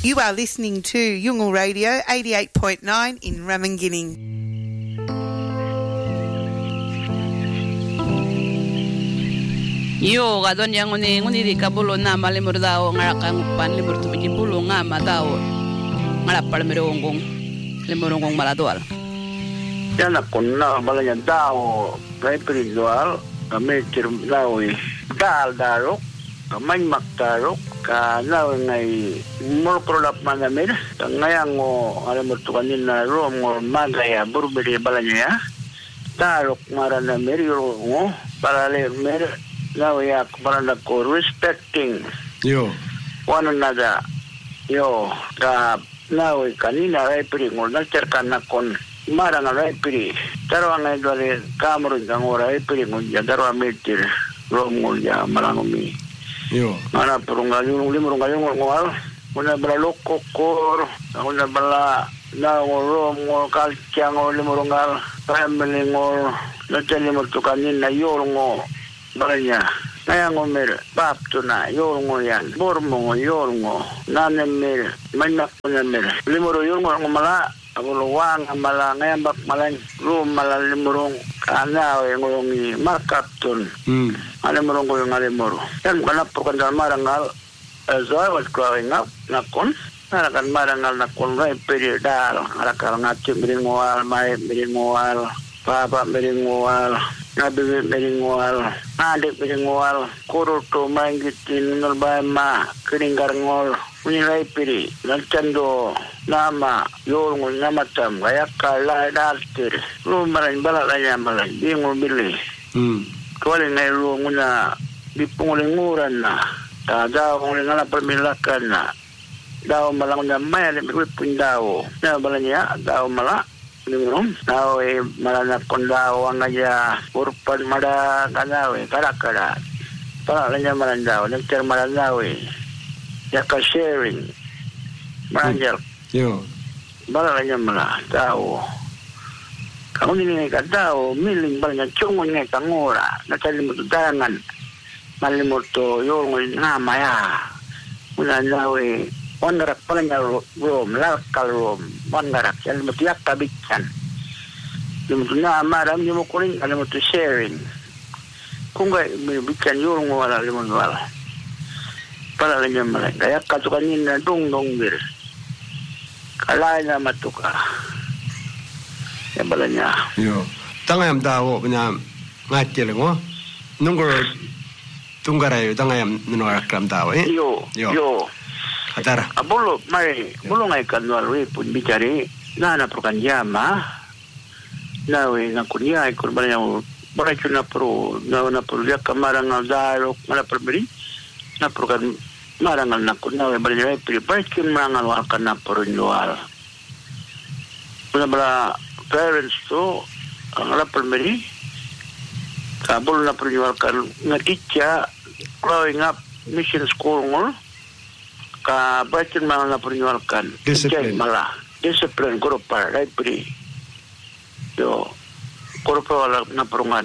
You are listening to Yungal Radio 88.9 in Ramingining. Yo gadon yang nguni di kabulo na malimur daw ngarakang pan limur tumikin bulo nga madaw ngarapal merongong limurongong maladwal. Yan ako na balanya daw kay spiritual kami tirlawi dal darok kamay maktarok ka naw ngay more product man namin ngayang mo alam mo to kanina rom or magaya burbiri balanya darok maran na meryo mo para le mer now ya parang ko respecting one another ka now kanina ay pri mo nagterkan na kon marang ay pri pero ang dole kameron ang ora ay pri mo ya daro meter romol ya marang mi mana perungal yung limurong ngayong ngal una bala kokor una bala na romol kalkyang o limurong ngal family ngol na telimor to kanina yorong balanya kaya ngomer bapto na yorong yan bormo yorong nanemir manak nanemir limuro yorong ngomala aguluwang amala ngayon bak malan room malalimurong kana ngolongi makapton alimurong ko yung alimuro yan kana po kanda marangal as I was growing up nakon narakan marangal nakon right period dal arakal ngatim biringual may biringual papa biringual nabi biringual adik biringual kuruto manggitin ngalbama keringgar ngol unilai piri lancando nama yorong namatam kaya kala daltir lumaran balalanya malay bingung bili kawali ngay luong na dipungulinguran na daw kung nga pamilakan na daw malang na may alimipin daw na balanya daw mala limong daw malanak kon daw ang nga urpan mada kanaw karakara palalanya malan daw nagtermalan daw yaka sharing manjal balalanya mala daw kung nilingay ka daw miling balanya chungon ngay kangura nakalimutudangan malimuto yung namaya mula daw wangarak pala niya room, lakal room, wangarak. Alam mo, tiyak tabikyan. Alam mo, maram, yung mo kuling, alam mo, sharing. Kung gaya, bikyan yung wala, alam mo, wala. Pala lang niya malay. Kaya katukanin na dong bir. Kalay na matuka. Kaya pala niya. Yo. Tangayam daw, ngatil mo. Nunggur, tunggarayo, tangayam, nunarakram daw, Yo. Atara. Abulo, may bulong kanwal pun bicari na naprokan yama na ng kunya ikon ba niya baracho na pro dia kamarang darok mala perberi na prokan marangal na kunya ba niya pripakin mangal kan na porunwal bala parents to ang la perberi kabul na porunwal kan ngakitya growing up mission school ngol ka bacin mga napuriwalkan discipline malah discipline grupal right pri yo grupal na perungan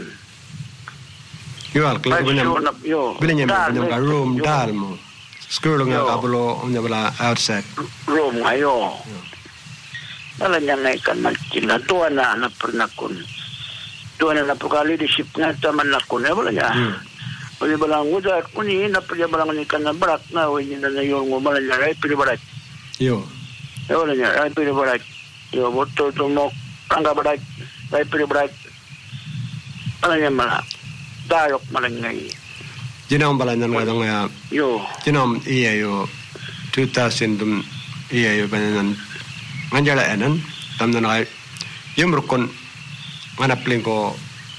yo kalau bilanya punya room dal mo school nga kabulo unya bala outside room ayo bala nya ngai kan makila tuan na pernakun tuan na pokali leadership nga taman nakun bala nya Pwede balang udah kuni na pwede balang ni kana barak na wini na yung ngumala niya ay pwede barak. Yo. Wala niya ay pwede barak. Yo boto tumok tangga barak ay pwede barak. Wala niya mala. Darok malangay. Jinam balanyan nga nga. Yo. Jinam iya yo 2000 iya yo banan nganjala enan tamna na yung rukon manapling ko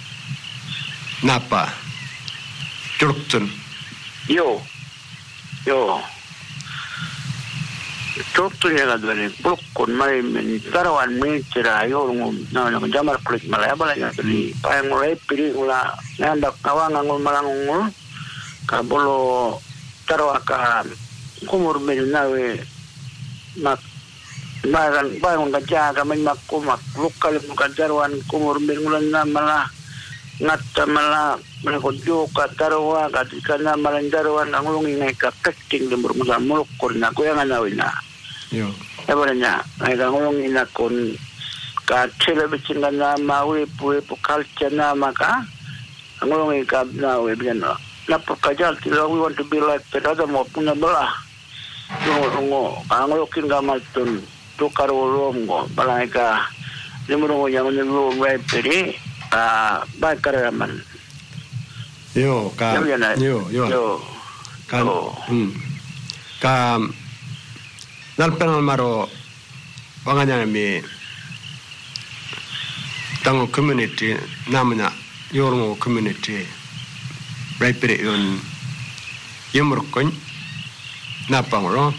napa Turkton. Yo. Turkton yang ada ni, Brooklyn, mai tarawan mencera yo na jamar kulit malaya balanya tadi. Payang mulai pilih ula nandak kawang ngul malangul. Kabolo tarawaka kumur menawe mak bayang kaca kami makumak lokal mukajarwan kumur menulan malah ngatta malah menakutyo ka tarawa katika na malandarwan ang ulungi ngay ka kasting limur mo sa mulukor na kuya nga nawin na Yo. Ebornya, ay ngulong inakon ka television na mawi puwe culture na maka. Ngulong ikab na we biano. Napakajal tila we want to be like pedada mo puna bala. Ngo angolokin gamalton tukar wolom go balai ka limuro yang nulu we peri bakaraman. Yo ka yo kan ka nalpenal maro wanganya mi tango community namanya yorngo community raipere yon yemurkon napangro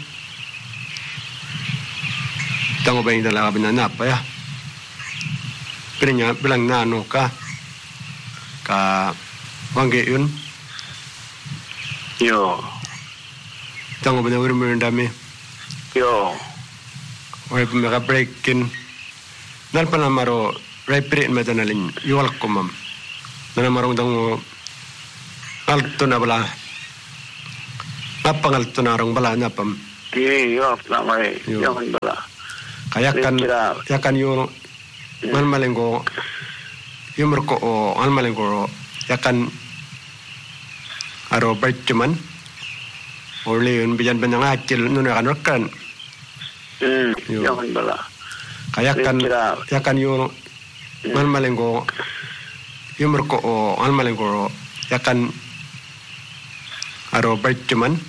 tango bayin dala bina napa ya prinya bilang nano ka wangge yun yo tango bina urmurindami yo oi pumeka breakin nalpana maro raipere medanalin yual komam nana marong tango alto na bala napangal to narong bala napam yo namai yo bala yakan yo malmalengo yumurko o almalengo yakan aro baitman orleun bijan benang acil nuna kan yo bala yakan yo malmalengo yumurko o almalengo yakan aro baitman